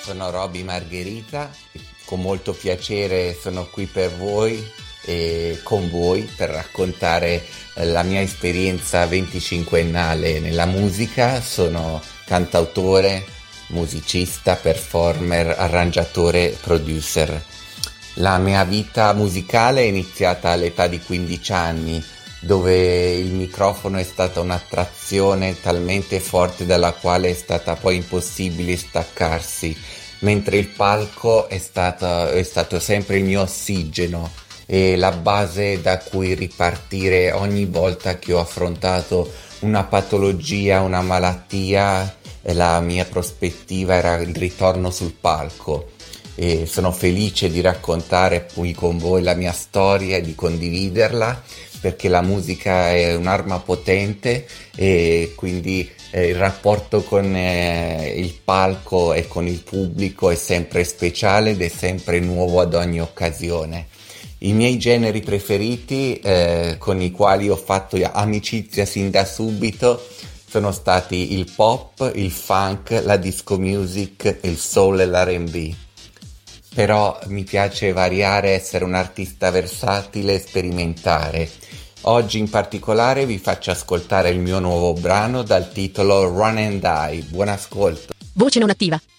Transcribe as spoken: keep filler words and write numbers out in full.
sono Roby Margherita, con molto piacere sono qui per voi e con voi per raccontare la mia esperienza venticinquennale nella musica. Sono cantautore, musicista, performer, arrangiatore, producer. La mia vita musicale è iniziata all'età di quindici anni, dove il microfono è stata un'attrazione talmente forte dalla quale è stata poi impossibile staccarsi, mentre il palco è stato, è stato sempre il mio ossigeno e la base da cui ripartire ogni volta che ho affrontato una patologia, una malattia. La mia prospettiva era il ritorno sul palco. E sono felice di raccontare qui con voi la mia storia e di condividerla, perché la musica è un'arma potente e quindi eh, il rapporto con eh, il palco e con il pubblico è sempre speciale ed è sempre nuovo ad ogni occasione. I miei generi preferiti, eh, con i quali ho fatto amicizia sin da subito, sono stati il pop, il funk, la disco music, il soul e l'R and B. Però mi piace variare, essere un artista versatile e sperimentare. Oggi in particolare vi faccio ascoltare il mio nuovo brano dal titolo Run and Die. Buon ascolto. Voce non attiva.